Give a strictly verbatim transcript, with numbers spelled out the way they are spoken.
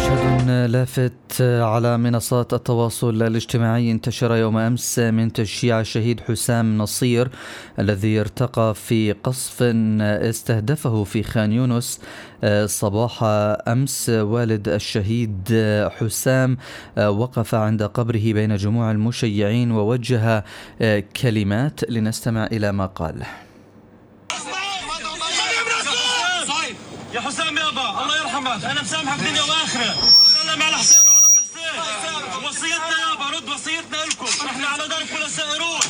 مشهد لافت على منصات التواصل الاجتماعي انتشر يوم أمس من تشييع الشهيد حسام نصير الذي ارتقى في قصف استهدفه في خان يونس صباح أمس. والد الشهيد حسام وقف عند قبره بين جموع المشيعين ووجه كلمات، لنستمع إلى ما قال. يا حسام يابا الله يرحمك، انا مسامحك دنيا واخره. سلم على حسين وعلى ام حسين. وصيتنا يابا، رد وصيتنا لكم، احنا على دربكم لسائرون.